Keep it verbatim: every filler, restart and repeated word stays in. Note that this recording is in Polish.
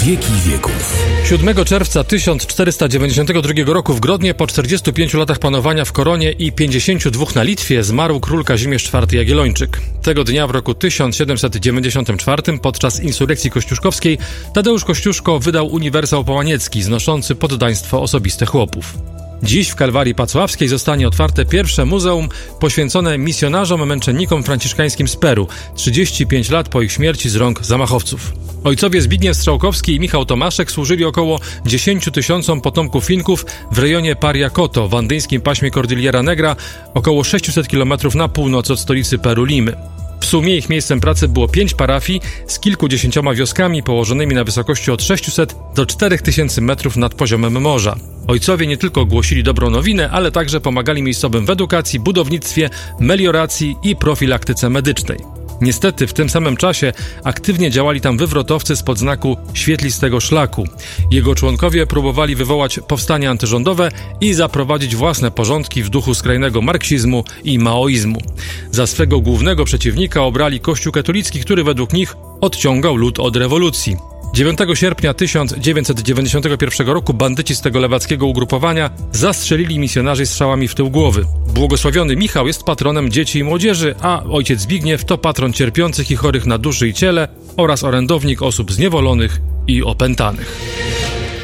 wieki wieków. siódmego czerwca tysiąc czterysta dziewięćdziesiątego drugiego roku w Grodnie po czterdziestu pięciu latach panowania w Koronie i pięćdziesięciu dwóch na Litwie zmarł król Kazimierz czwarty Jagiellończyk. Tego dnia w roku tysiąc siedemset dziewięćdziesiątym czwartym podczas insurekcji kościuszkowskiej Tadeusz Kościuszko wydał uniwersał połaniecki znoszący poddaństwo osobiste chłopów. Dziś w Kalwarii Pacławskiej zostanie otwarte pierwsze muzeum poświęcone misjonarzom męczennikom franciszkańskim z Peru, trzydzieści pięć lat po ich śmierci z rąk zamachowców. Ojcowie Zbigniew Strzałkowski i Michał Tomaszek służyli około dziesięciu tysiącom potomków Finków w rejonie Pariacoto w andyjskim paśmie Cordillera Negra, około sześciuset kilometrów na północ od stolicy Peru Limy. W sumie ich miejscem pracy było pięć parafii z kilkudziesięcioma wioskami położonymi na wysokości od sześciuset do czterech tysięcy metrów nad poziomem morza. Ojcowie nie tylko głosili dobrą nowinę, ale także pomagali miejscowym w edukacji, budownictwie, melioracji i profilaktyce medycznej. Niestety w tym samym czasie aktywnie działali tam wywrotowcy spod znaku Świetlistego Szlaku. Jego członkowie próbowali wywołać powstanie antyrządowe i zaprowadzić własne porządki w duchu skrajnego marksizmu i maoizmu. Za swego głównego przeciwnika obrali Kościół katolicki, który według nich odciągał lud od rewolucji. dziewiątego sierpnia tysiąc dziewięćset dziewięćdziesiątego pierwszego roku bandyci z tego lewackiego ugrupowania zastrzelili misjonarzy strzałami w tył głowy. Błogosławiony Michał jest patronem dzieci i młodzieży, a ojciec Zbigniew to patron cierpiących i chorych na duszy i ciele oraz orędownik osób zniewolonych i opętanych.